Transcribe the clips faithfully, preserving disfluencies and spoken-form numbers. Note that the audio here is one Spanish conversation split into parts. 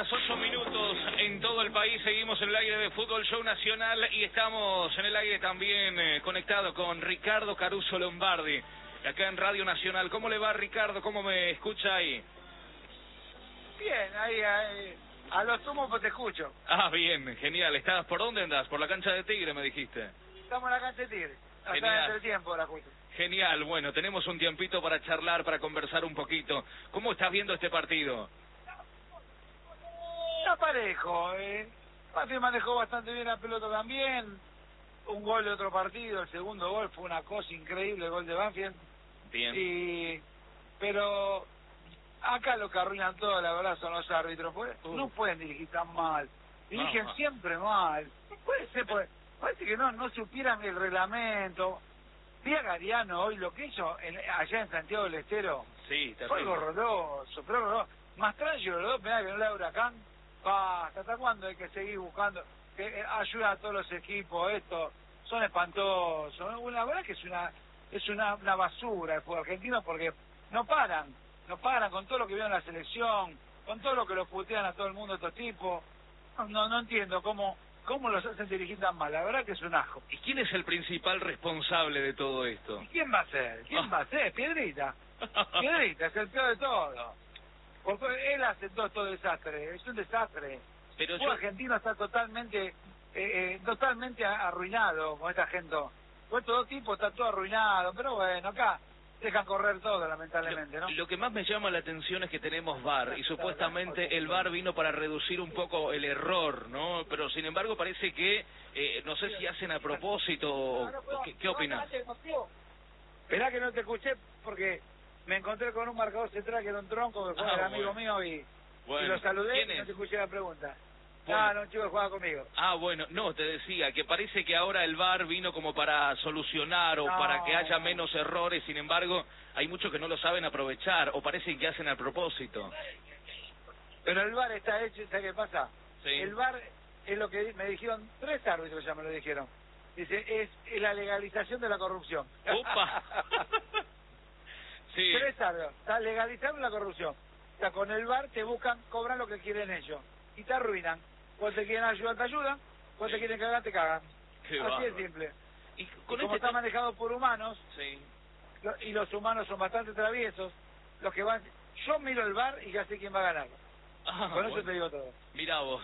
horas, ocho minutos en todo el país. Seguimos en el aire de Fútbol Show Nacional y estamos en el aire también eh, conectado con Ricardo Caruso Lombardi, acá en Radio Nacional. ¿Cómo le va, Ricardo? ¿Cómo me escucha ahí? Bien, ahí, ahí a lo sumo pues te escucho. Ah, bien, genial. ¿Estás por dónde andás? Por la cancha de Tigre, me dijiste. Estamos en la cancha de Tigre. Hasta Genial. entre el tiempo la justo. Genial, bueno, tenemos un tiempito para charlar, para conversar un poquito. ¿Cómo estás viendo este partido? Está parejo, eh. Banfield manejó bastante bien la pelota también. Un gol de otro partido, el segundo gol fue una cosa increíble, el gol de Banfield. Bien. Y... Pero acá lo que arruinan todo, la verdad, son los árbitros. Pues, uh. No pueden dirigir tan mal. Dirigen no. siempre mal. Puede ser, pues, parece que no, no supieran el reglamento. Vi a Gariano hoy, lo que hizo en, allá en Santiago del Estero. Sí, fue terrible. horroroso, pero horroroso. Mastrangelo, los dos penales que no le da Huracán. Basta, ¿hasta cuándo hay que seguir buscando? Que eh, ayuda a todos los equipos, esto, son espantosos. La verdad que es una es una, una basura el fútbol argentino porque no paran, no paran con todo lo que vieron en la selección, con todo lo que lo putean a todo el mundo estos tipos. No, no, no entiendo cómo... ¿Cómo los hacen dirigir tan mal? La verdad que es un asco. ¿Y quién es el principal responsable de todo esto? ¿Y quién va a ser? ¿Quién va a ser? Piedrita. Piedrita, es el peor de todo. Porque él hace todo, todo desastre. Es un desastre. Pero el yo... argentino está totalmente eh, eh, totalmente arruinado con esta gente. Con estos dos tipos está todo arruinado. Pero bueno, acá dejan correr todo, lamentablemente, ¿no? Lo, lo que más me llama la atención es que tenemos V A R y supuestamente el V A R vino para reducir un poco el error, ¿no? Pero sin embargo parece que, eh, no sé si hacen a propósito, o, ¿qué, qué opinas? Esperá que no te escuché porque me encontré con un marcador central que era un tronco que fue Ah, el amigo bueno. mío y, Bueno, y lo saludé ¿quién y no es? te escuché la pregunta. Bueno. Ah, no, un chico que juega conmigo. Ah, bueno, no, te decía que parece que ahora el V A R vino como para solucionar o No. para que haya menos errores, sin embargo, hay muchos que no lo saben aprovechar o parecen que hacen a propósito. Pero el V A R está hecho, ¿sabes qué pasa? Sí. El V A R es lo que me dijeron, tres árbitros ya me lo dijeron. Dice, es la legalización de la corrupción. ¡Opa! Sí. Tres árbitros, está legalizando la corrupción. O sea, con el V A R te buscan, cobran lo que quieren ellos y te arruinan. Cuando te quieren ayudar, te ayudan. Cuando Sí. te quieren cagar, te cagan. Qué Así bárbaro. es simple. Y Y con como este está te- manejado por humanos, Sí. lo- y los humanos son bastante traviesos, los que van... Yo miro el V A R y ya sé quién va a ganar. Ah, Con eso bueno. te digo todo. Mirá vos.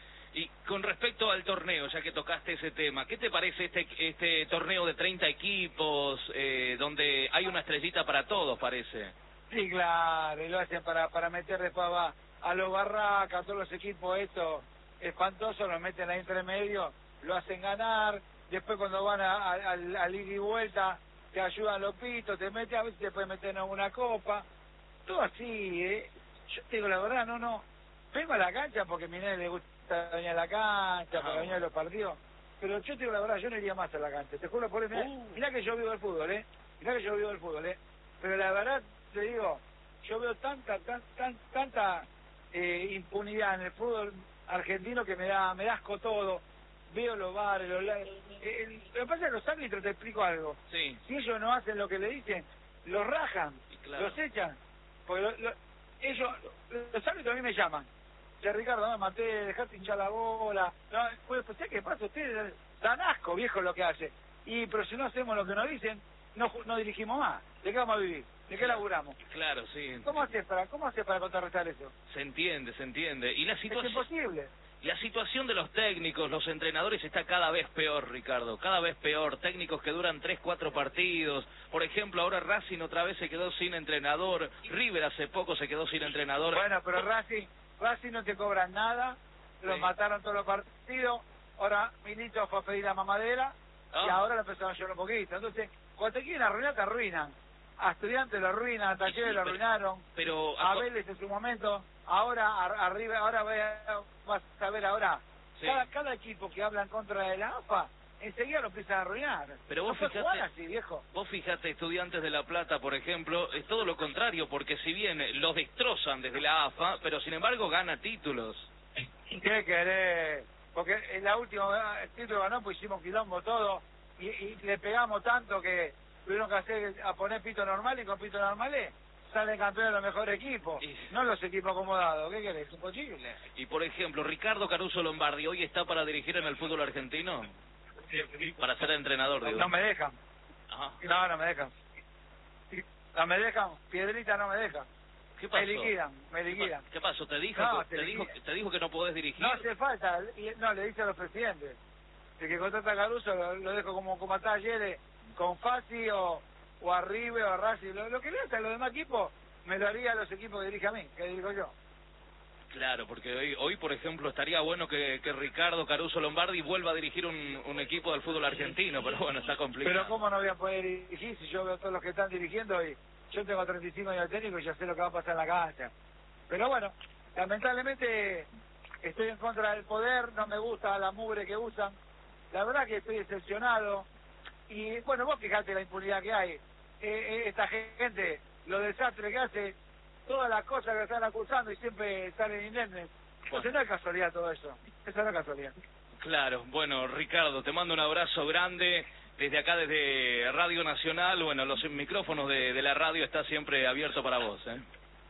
Y con respecto al torneo, ya que tocaste ese tema, ¿qué te parece este este torneo de treinta equipos, eh, donde hay una estrellita para todos, parece? Sí, claro, y lo hacen para para meter después a, a los barracas, a todos los equipos estos espantosos, los meten ahí entre medio, lo hacen ganar, después cuando van a, a, al- al ida y vuelta, te ayudan los pitos, te meten, a veces te pueden meter en una copa, todo así, ¿eh? Yo te digo la verdad, no, no, vengo a la cancha porque a mi nene le gusta venir a la cancha, Ah, para venir a los partidos, pero yo te digo la verdad, yo no iría más a la cancha, te juro por mirá, Uh. mirá que yo vivo el fútbol, ¿eh? Mirá que yo vivo el fútbol, ¿eh? Pero la verdad, te digo, yo veo tanta, tan, tan, tanta eh, impunidad en el fútbol argentino que me da, me da asco todo. Veo los bares, los la- eh, el- lo que pasa es que los árbitros, te explico algo. Sí. Si ellos no hacen lo que le dicen, los rajan, Y claro. los echan. Porque lo- lo- ellos, los árbitros a mí me llaman. Che, Ricardo, no me maté, dejate hinchar la bola. No, pues, pues, ¿qué pasa? Ustedes dan asco, viejo, lo que hace. Y, pero si no hacemos lo que nos dicen, no, ju- no dirigimos más. ¿De qué vamos a vivir? ¿De qué laburamos? Claro, sí. ¿Cómo haces para, cómo haces para contrarrestar eso? Se entiende, se entiende. Y la Es situación... imposible. La situación de los técnicos, los entrenadores está cada vez peor, Ricardo, cada vez peor. Técnicos que duran tres, cuatro partidos. Por ejemplo, ahora Racing otra vez se quedó sin entrenador. River hace poco se quedó sin entrenador. Bueno, pero Racing, Racing no te cobran nada, los Sí. mataron todos los partidos, ahora Milito fue a pedir la mamadera Ah. y ahora lo empezaron a llorar un poquito. Entonces, cuando te quieren arruinar, te arruinan. A Estudiantes lo arruinan, a Talleres Sí, lo pero- arruinaron, Pero... a Vélez en su momento, ahora a- arriba, ahora ve- vas a ver ahora, Sí. cada, cada equipo que habla en contra de la A F A, enseguida lo empiezan a arruinar. Pero no vos puedes fijate- jugar así, viejo. Vos fijate, Estudiantes de La Plata, por ejemplo, es todo lo contrario, porque si bien los destrozan desde la A F A, pero sin embargo gana títulos. ¿Qué querés? Porque en la última el título ganó, pues hicimos quilombo todo y, y le pegamos tanto que tuvieron que hacer a poner pito normal y con pito normales. salen campeones los mejores equipos, y... no los equipos acomodados. ¿Qué querés? Imposible. Y por ejemplo, Ricardo Caruso Lombardi, ¿hoy está para dirigir en el fútbol argentino? Para ser entrenador, digo. No me dejan. Ajá. No, no me dejan. No me dejan. Piedrita no me deja. ¿Qué pasó? Me liquidan, me liquidan. ¿Qué pasó? ¿Te dijo, No, te, te dijo, liquidan. te dijo que no podés dirigir? No hace falta. Y- No, le dice a los presidentes. El que contrata a Caruso lo, lo dejo como, como está ayer, eh, con Fasi o, o a River o a Racing. Lo, lo que le hace a los demás equipos, me lo haría a los equipos que dirige a mí, que dirijo yo. Claro, porque hoy, hoy por ejemplo, estaría bueno que, que Ricardo Caruso Lombardi vuelva a dirigir un, un equipo del fútbol argentino, pero bueno, está complicado. Pero ¿cómo no voy a poder dirigir si yo veo a todos los que están dirigiendo y yo tengo treinta y cinco años de técnico y ya sé lo que va a pasar en la cancha? Pero bueno, lamentablemente estoy en contra del poder, no me gusta la mugre que usan. La verdad que estoy decepcionado. Y bueno, vos fijate la impunidad que hay. Eh, eh, esta gente, los desastres que hace, todas las cosas que están acusando y siempre salen indemnes. Entonces no es casualidad todo eso. Eso no es casualidad. Claro, bueno, Ricardo, te mando un abrazo grande desde acá, desde Radio Nacional. Bueno, los micrófonos de, de la radio están siempre abiertos para vos, ¿eh?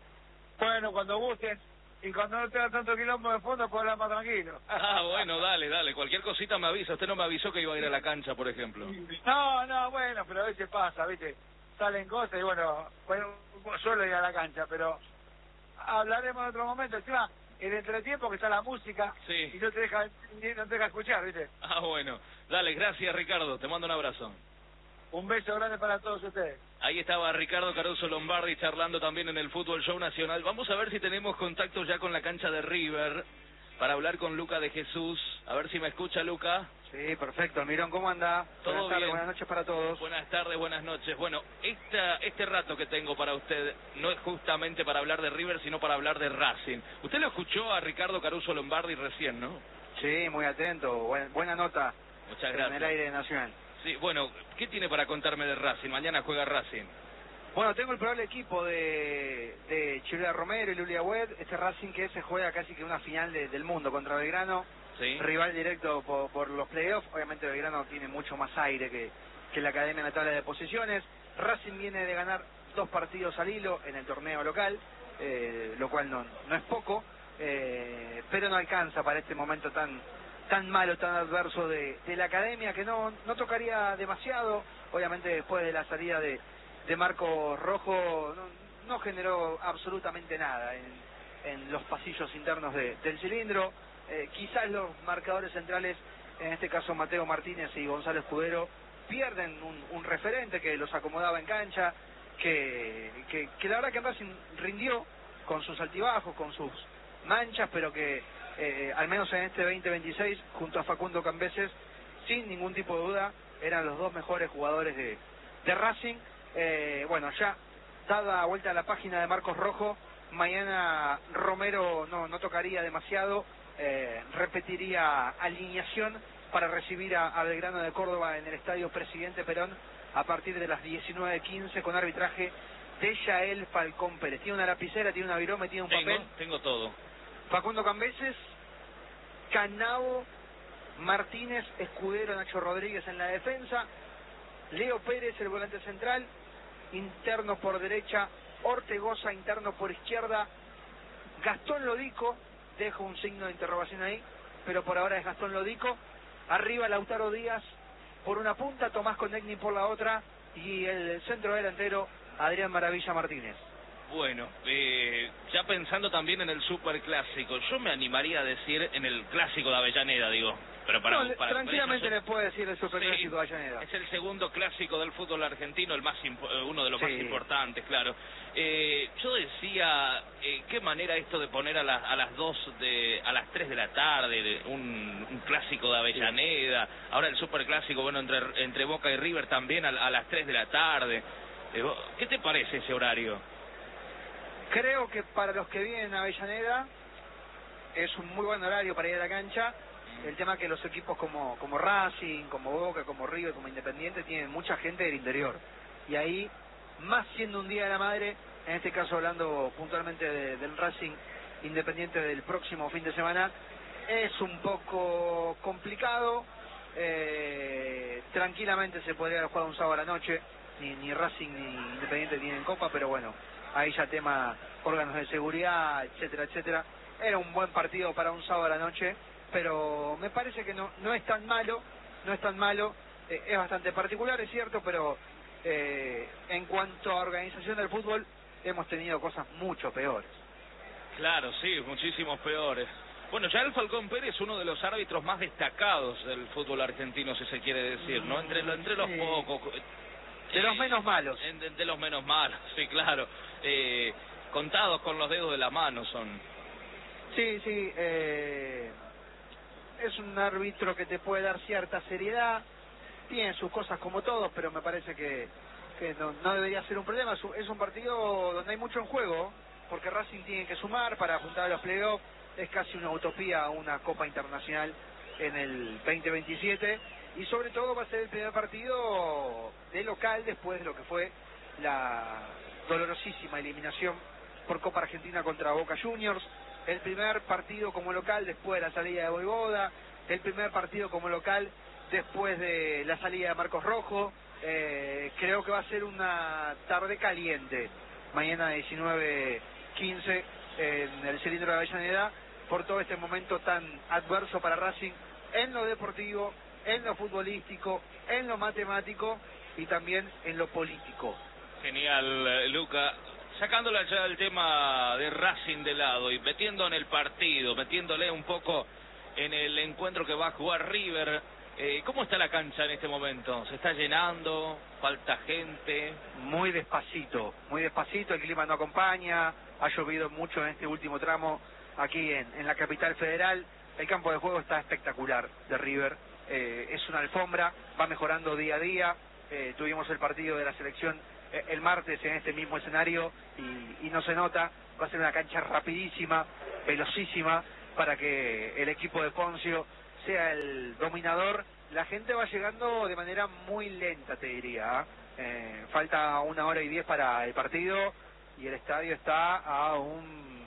Bueno, cuando gusten y cuando no tenga tanto quilombo de fondo, puedo hablar más tranquilo. Ah, bueno, dale, dale, cualquier cosita me avisa. Usted no me avisó que iba a ir a la cancha, por ejemplo. No, no, bueno, pero a veces pasa, ¿viste? Salen cosas y bueno, bueno, suelo ir a la cancha, pero hablaremos en otro momento. Encima, el entretiempo que está la música Sí. y no te deja, no te deja escuchar, ¿viste? Ah, bueno, dale, gracias Ricardo, te mando un abrazo. Un beso grande para todos ustedes. Ahí estaba Ricardo Caruso Lombardi charlando también en el Fútbol Show Nacional. Vamos a ver si tenemos contacto ya con la cancha de River para hablar con Luca de Jesús. A ver si me escucha, Luca. Sí, perfecto. Mirón, ¿cómo anda? Todo Buenas tardes, bien. buenas noches para todos. Buenas tardes, buenas noches. Bueno, esta, este rato que tengo para usted no es justamente para hablar de River, sino para hablar de Racing. Usted lo escuchó a Ricardo Caruso Lombardi recién, ¿no? Sí, muy atento. Buen- buena nota Muchas en el gracias. aire nacional. Sí, bueno, ¿qué tiene para contarme de Racing? Mañana juega Racing. Bueno, tengo el probable equipo de, de Chirulia Romero y Lulia Wed. Este Racing que se juega casi que una final de- del mundo contra Belgrano. Sí. Rival directo por, por los playoffs. Obviamente Belgrano tiene mucho más aire que, que la Academia en la tabla de posiciones. Racing viene de ganar dos partidos al hilo en el torneo local, eh, lo cual no, no es poco, eh, pero no alcanza para este momento tan tan malo, tan adverso de, de la Academia, que no, no tocaría demasiado. Obviamente después de la salida de, de Marcos Rojo no, no generó absolutamente nada en, en los pasillos internos de- del cilindro. Eh, quizás los marcadores centrales, en este caso Mateo Martínez y Gonzalo Escudero, pierden un, un referente que los acomodaba en cancha, que, que, que la verdad que en Racing rindió con sus altibajos, con sus manchas, pero que eh, al menos en este veinte veintiséis, junto a Facundo Cambeses, sin ningún tipo de duda, eran los dos mejores jugadores de, de Racing. Eh, bueno, ya dada vuelta a la página de Marcos Rojo, mañana Romero no, no tocaría demasiado, eh, repetiría alineación para recibir a, a Belgrano de Córdoba en el Estadio Presidente Perón a partir de las diecinueve quince con arbitraje de Yael Falcón Pérez. Tiene una lapicera, tiene una virome, tiene un Tengo, papel. tengo todo. Facundo Cambeses, Canavo, Martínez, Escudero, Nacho Rodríguez en la defensa, Leo Pérez, el volante central, interno por derecha, Ortegoza, interno por izquierda, Gastón Lodico, dejo un signo de interrogación ahí, pero por ahora es Gastón Lodico, arriba Lautaro Díaz por una punta, Tomás Conegni por la otra, y el centro delantero, Adrián Maravilla Martínez. Bueno, eh, ya pensando también en el superclásico, yo me animaría a decir en el clásico de Avellaneda, digo. Pero para, No, le- para- tranquilamente para- le puede decir el superclásico Sí, de Avellaneda. es el segundo clásico del fútbol argentino, el más impo- eh, uno de los Sí. más importantes, claro. Eh, yo decía, eh, qué manera esto de poner a, las a las dos, de, a las tres de la tarde, de un, un clásico de Avellaneda, ahora el superclásico, bueno, entre, entre Boca y River también a, a las tres de la tarde. Eh, vos- ¿Qué te parece ese horario? Creo que para los que viven en Avellaneda es un muy buen horario para ir a la cancha. El tema que los equipos como, como Racing, como Boca, como River, como Independiente tienen mucha gente del interior. Y ahí, más siendo un Día de la Madre, en este caso hablando puntualmente de- del Racing Independiente del próximo fin de semana, es un poco complicado. Eh, tranquilamente se podría haber jugado un sábado a la noche. Ni, ni Racing ni Independiente tienen copa, pero bueno, ahí ya tema órganos de seguridad, etcétera, etcétera. Era un buen partido para un sábado a la noche, pero me parece que no, no es tan malo, no es tan malo, eh, es bastante particular, es cierto, pero eh, en cuanto a organización del fútbol, hemos tenido cosas mucho peores. Claro, sí, muchísimos peores. Bueno, ya el Falcón Pérez es uno de los árbitros más destacados del fútbol argentino, si se quiere decir, ¿no? Entre, entre los sí. pocos. De los menos malos. De, de los menos malos, sí, claro. Eh, contados con los dedos de la mano son. Sí, sí. Eh, es un árbitro que te puede dar cierta seriedad. Tiene sus cosas como todos, pero me parece que, que no, no debería ser un problema. Es un partido donde hay mucho en juego, porque Racing tiene que sumar para juntar a los playoffs. Es casi una utopía una Copa Internacional en el veinte veintisiete y sobre todo va a ser el primer partido de local después de lo que fue la dolorosísima eliminación por Copa Argentina contra Boca Juniors, el primer partido como local después de la salida de Voivoda, el primer partido como local después de la salida de Marcos Rojo. Eh, creo que va a ser una tarde caliente mañana diecinueve quince en el cilindro de Avellaneda, por todo este momento tan adverso para Racing en lo deportivo, en lo futbolístico, en lo matemático y también en lo político. Genial, Luca. Sacándole ya el tema de Racing de lado y metiendo en el partido, metiéndole un poco en el encuentro que va a jugar River, eh, ¿cómo está la cancha en este momento? ¿Se está llenando? ¿Falta gente? Muy despacito, muy despacito, el clima no acompaña, ha llovido mucho en este último tramo aquí en, en la capital federal. El campo de juego está espectacular de River, eh, es una alfombra, va mejorando día a día. Eh, tuvimos el partido de la selección eh, el martes en este mismo escenario y, y no se nota. Va a ser una cancha rapidísima, velocísima, para que el equipo de Poncio sea el dominador. La gente va llegando de manera muy lenta, te diría. Eh, falta una hora y diez para el partido y el estadio está a un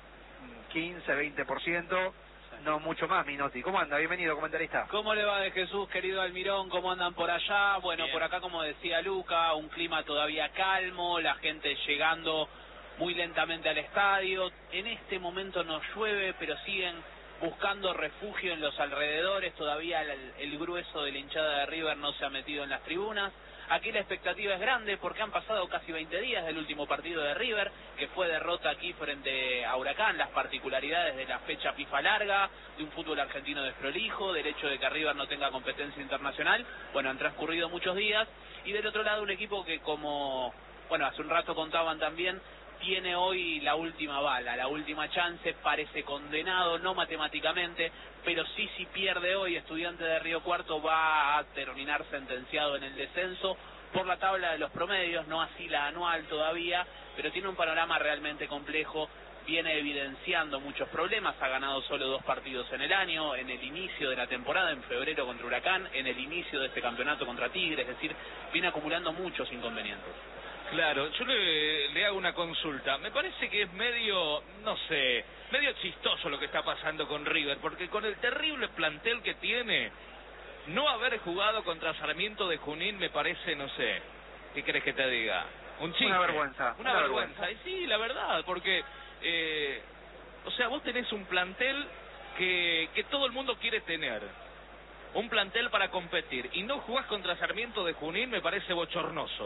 quince, veinte por ciento, no mucho más. Minotti, ¿cómo anda? Bienvenido, comentarista. ¿Cómo le va de Jesús, querido Almirón? ¿Cómo andan por allá? Bueno, Bien. Por acá, como decía Luca, un clima todavía calmo, la gente llegando muy lentamente al estadio. En este momento no llueve, pero siguen buscando refugio en los alrededores. Todavía el, el grueso de la hinchada de River no se ha metido en las tribunas. Aquí la expectativa es grande porque han pasado casi veinte días del último partido de River, que fue derrota aquí frente a Huracán, las particularidades de la fecha FIFA larga, de un fútbol argentino desprolijo, del hecho de que River no tenga competencia internacional. Bueno, han transcurrido muchos días, y del otro lado un equipo que, como, bueno, hace un rato contaban también, tiene hoy la última bala, la última chance, parece condenado, no matemáticamente, pero sí, si pierde hoy, Estudiante de Río Cuarto va a terminar sentenciado en el descenso por la tabla de los promedios, no así la anual todavía, pero tiene un panorama realmente complejo, viene evidenciando muchos problemas, ha ganado solo dos partidos en el año, en el inicio de la temporada, en febrero contra Huracán, en el inicio de este campeonato contra Tigre, es decir, viene acumulando muchos inconvenientes. Claro, yo le, le hago una consulta. Me parece que es medio, no sé, medio chistoso lo que está pasando con River, porque con el terrible plantel que tiene, no haber jugado contra Sarmiento de Junín me parece, no sé, ¿qué crees que te diga? Un chiste. Una vergüenza. Una, una vergüenza. vergüenza. Y sí, la verdad, porque, eh, o sea, vos tenés un plantel que, que todo el mundo quiere tener. Un plantel para competir. Y no jugás contra Sarmiento de Junín me parece bochornoso.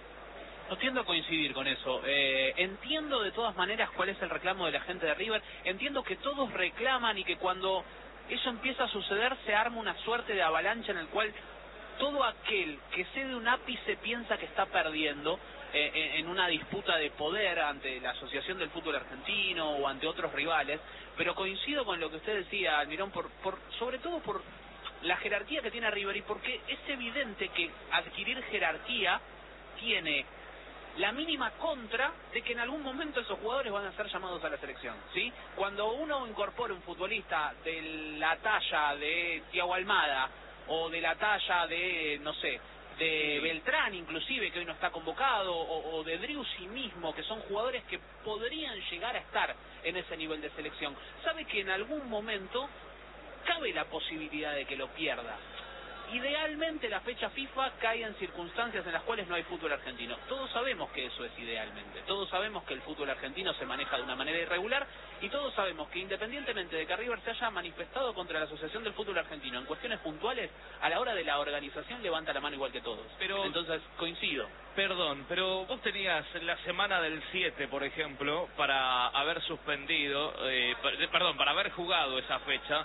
No tiendo a coincidir con eso. Eh, entiendo de todas maneras cuál es el reclamo de la gente de River. Entiendo que todos reclaman y que cuando eso empieza a suceder se arma una suerte de avalancha en el cual todo aquel que cede un ápice piensa que está perdiendo eh, en una disputa de poder ante la Asociación del Fútbol Argentino o ante otros rivales. Pero coincido con lo que usted decía, Almirón, por, por, sobre todo por la jerarquía que tiene River y porque es evidente que adquirir jerarquía tiene la mínima contra de que en algún momento esos jugadores van a ser llamados a la selección, ¿sí? Cuando uno incorpora un futbolista de la talla de Thiago Almada o de la talla de, no sé, de Beltrán inclusive, que hoy no está convocado, o, o de Driussi mismo, que son jugadores que podrían llegar a estar en ese nivel de selección, sabe que en algún momento cabe la posibilidad de que lo pierda. Idealmente la fecha FIFA cae en circunstancias en las cuales no hay fútbol argentino. Todos sabemos que eso es idealmente. Todos sabemos que el fútbol argentino se maneja de una manera irregular y todos sabemos que independientemente de que River se haya manifestado contra la Asociación del Fútbol Argentino en cuestiones puntuales, a la hora de la organización levanta la mano igual que todos. Pero, entonces coincido. Perdón, pero vos tenías la semana del siete, por ejemplo, para haber suspendido, eh, perdón, para haber jugado esa fecha.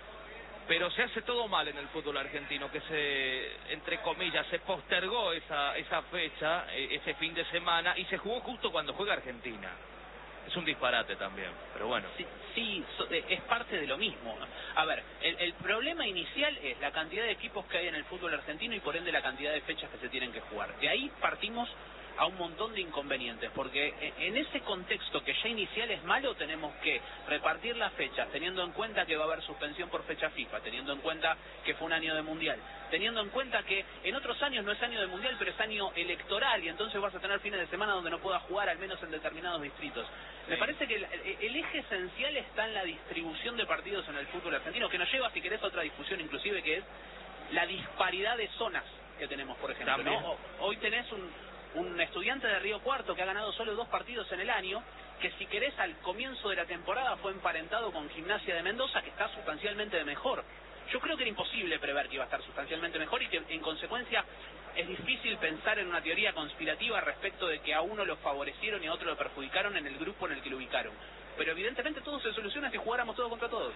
Pero se hace todo mal en el fútbol argentino, que se, entre comillas, se postergó esa esa fecha, ese fin de semana, y se jugó justo cuando juega Argentina. Es un disparate también, pero bueno. Sí, sí, es parte de lo mismo. A ver, el, el problema inicial es la cantidad de equipos que hay en el fútbol argentino y por ende la cantidad de fechas que se tienen que jugar. De ahí partimos a un montón de inconvenientes, porque en ese contexto que ya inicial es malo, tenemos que repartir las fechas, teniendo en cuenta que va a haber suspensión por fecha FIFA, teniendo en cuenta que fue un año de Mundial, teniendo en cuenta que en otros años no es año de Mundial, pero es año electoral, y entonces vas a tener fines de semana donde no puedas jugar, al menos en determinados distritos. Sí. Me parece que el, el eje esencial está en la distribución de partidos en el fútbol argentino, que nos lleva, si querés, a otra discusión inclusive, que es la disparidad de zonas que tenemos, por ejemplo, ¿no? Hoy tenés un un estudiante de Río Cuarto que ha ganado solo dos partidos en el año, que si querés al comienzo de la temporada fue emparentado con Gimnasia de Mendoza, que está sustancialmente de mejor. Yo creo que era imposible prever que iba a estar sustancialmente mejor y que en consecuencia es difícil pensar en una teoría conspirativa respecto de que a uno lo favorecieron y a otro lo perjudicaron en el grupo en el que lo ubicaron. Pero evidentemente todo se soluciona si jugáramos todos contra todos.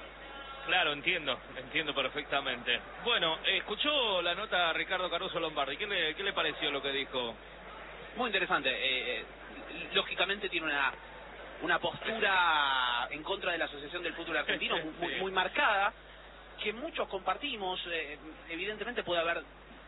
Claro, entiendo, entiendo perfectamente. Bueno, escuchó la nota Ricardo Caruso Lombardi. ¿Qué le, qué le pareció lo que dijo? Muy interesante. Eh, lógicamente tiene una una postura en contra de la Asociación del Fútbol Argentino muy, muy marcada, que muchos compartimos. Eh, evidentemente puede haber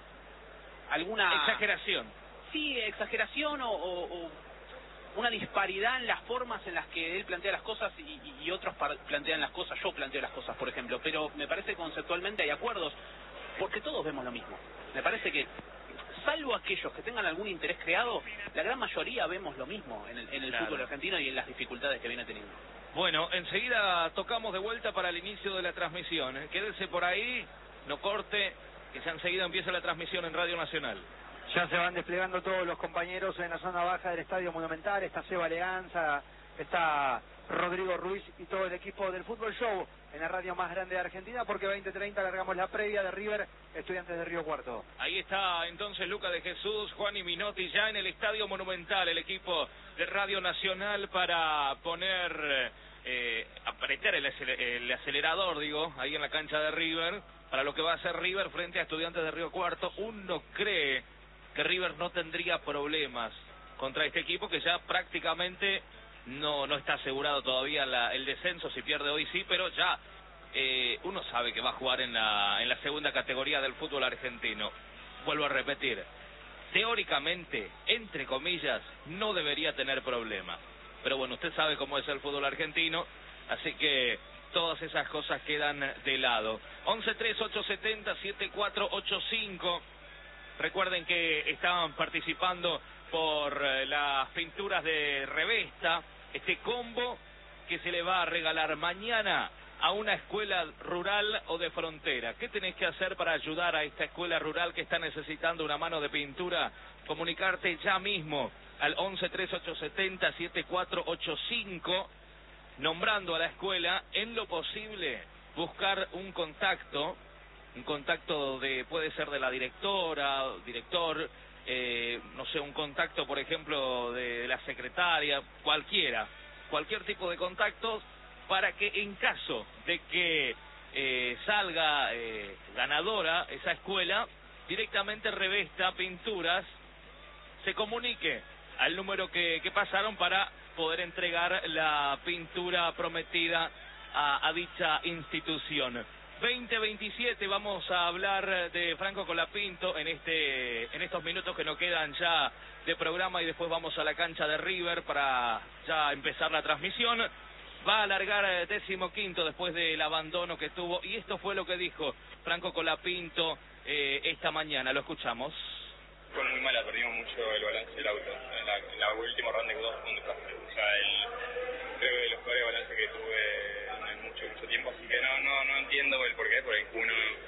alguna... Exageración. Sí, exageración o... o, o una disparidad en las formas en las que él plantea las cosas y, y otros plantean las cosas, yo planteo las cosas, por ejemplo, pero me parece que conceptualmente hay acuerdos, porque todos vemos lo mismo. Me parece que, salvo aquellos que tengan algún interés creado, la gran mayoría vemos lo mismo en el, en el claro. fútbol argentino y en las dificultades que viene teniendo. Bueno, enseguida tocamos de vuelta para el inicio de la transmisión. ¿eh? Quédese por ahí, no corte, que ya enseguida empieza la transmisión en Radio Nacional. Ya se van desplegando todos los compañeros en la zona baja del Estadio Monumental. Está Seba Aleanza, está Rodrigo Ruiz y todo el equipo del Fútbol Show en la radio más grande de Argentina, porque veinte treinta largamos la previa de River, Estudiantes de Río Cuarto. Ahí está entonces Luca de Jesús, Juan y Minotti ya en el Estadio Monumental, el equipo de Radio Nacional para poner, eh, apretar el, el acelerador, digo, ahí en la cancha de River, para lo que va a hacer River frente a Estudiantes de Río Cuarto. Uno cree que River no tendría problemas contra este equipo que ya prácticamente no no está asegurado todavía la, el descenso. Si pierde hoy sí, pero ya eh, uno sabe que va a jugar en la en la segunda categoría del fútbol argentino. Vuelvo a repetir, teóricamente, entre comillas, no debería tener problemas, pero bueno, usted sabe cómo es el fútbol argentino, así que todas esas cosas quedan de lado. once tres ocho siete cero siete cuatro ocho cinco. Recuerden que estaban participando por eh, las pinturas de Revesta, este combo que se le va a regalar mañana a una escuela rural o de frontera. ¿Qué tenés que hacer para ayudar a esta escuela rural que está necesitando una mano de pintura? Comunicarte ya mismo al once tres ocho siete cero siete cuatro ocho cinco, nombrando a la escuela, en lo posible buscar un contacto, un contacto de, puede ser de la directora, director, eh, no sé, un contacto, por ejemplo, de la secretaria, cualquiera, cualquier tipo de contactos, para que en caso de que eh, salga eh, ganadora esa escuela, directamente Revesta Pinturas se comunique al número que, que pasaron para poder entregar la pintura prometida a, a dicha institución. veinte veintisiete, vamos a hablar de Franco Colapinto en este en estos minutos que nos quedan ya de programa, y después vamos a la cancha de River para ya empezar la transmisión. Va a alargar décimo quinto después del abandono que tuvo, y esto fue lo que dijo Franco Colapinto eh, esta mañana. Lo escuchamos. Fue muy mala, perdimos mucho el balance del auto en la, en la última ronda que dos puntos. O sea, el, creo que de los peores balances que tuve en mucho, mucho tiempo, así que no no no entiendo el porqué, porque uno el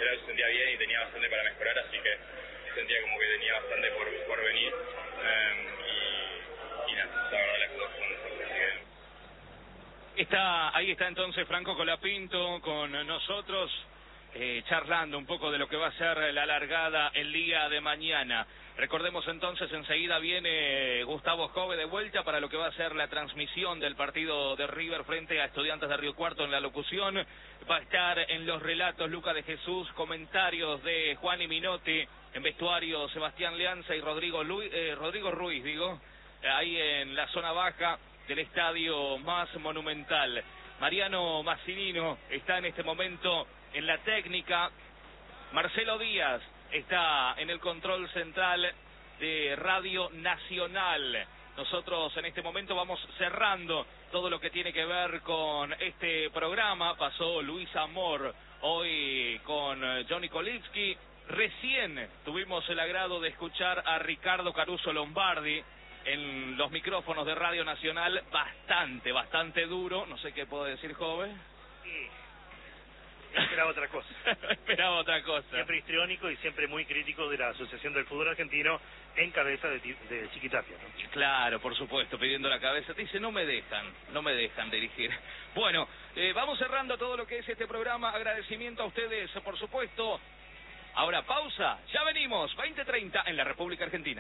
general se sentía bien y tenía bastante para mejorar, así que sentía como que tenía bastante por, por venir. Eh, y, y nada, la verdad las cosas son mejores, así que... Está, ahí está entonces Franco Colapinto con nosotros, eh, charlando un poco de lo que va a ser la largada el día de mañana. Recordemos entonces, enseguida viene Gustavo Jove de vuelta para lo que va a ser la transmisión del partido de River frente a Estudiantes de Río Cuarto en la locución. Va a estar en los relatos Luca de Jesús, comentarios de Juan y Minotti, en vestuario Sebastián Leanza y Rodrigo, Luis, eh, Rodrigo Ruiz, digo, ahí en la zona baja del estadio más monumental. Mariano Massimino está en este momento en la técnica. Marcelo Díaz está en el control central de Radio Nacional. Nosotros en este momento vamos cerrando todo lo que tiene que ver con este programa. Pasó Luis Amor hoy con Johnny Kolitsky. Recién tuvimos el agrado de escuchar a Ricardo Caruso Lombardi en los micrófonos de Radio Nacional, bastante, bastante duro. No sé qué puedo decir, joven. Sí. Esperaba otra cosa. Esperaba otra cosa. Siempre histriónico y siempre muy crítico de la Asociación del Fútbol Argentino en cabeza de, de Chiquitapia, ¿no? Claro, por supuesto, pidiendo la cabeza. Te dice, no me dejan, no me dejan dirigir. Bueno, eh, vamos cerrando todo lo que es este programa. Agradecimiento a ustedes, por supuesto. Ahora pausa, ya venimos, veinte treinta en la República Argentina.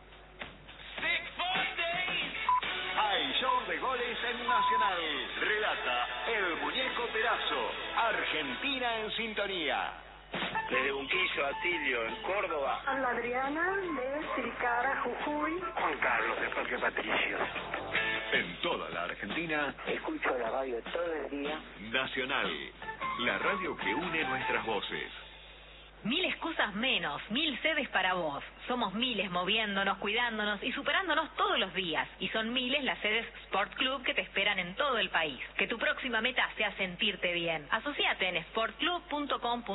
Hay show de goles en Nacional. Relata el Muñeco Perazo. Argentina en sintonía. Desde Unquillo a Tilio, en Córdoba. Hola Adriana, de Tilcara, Jujuy. Juan Carlos, de Parque Patricios. En toda la Argentina. Escucho la radio todo el día. Nacional, la radio que une nuestras voces. Mil excusas menos, mil sedes para vos. Somos miles moviéndonos, cuidándonos y superándonos todos los días. Y son miles las sedes Sport Club que te esperan en todo el país. Que tu próxima meta sea sentirte bien. Asociate en sport club punto com.